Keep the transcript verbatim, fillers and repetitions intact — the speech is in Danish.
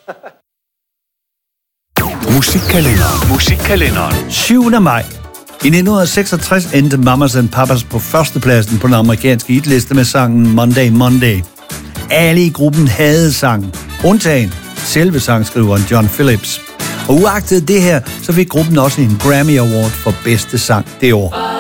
Musikkalenderen. Musikkalenderen. syvende maj. I nitten seksogtres endte Mamas and Papas på førstepladsen på den amerikanske hitliste med sangen Monday Monday. Alle i gruppen havde sangen, undtagen selve sangskriveren John Phillips. Og uagtet det her, så fik gruppen også en Grammy Award for bedste sang det år.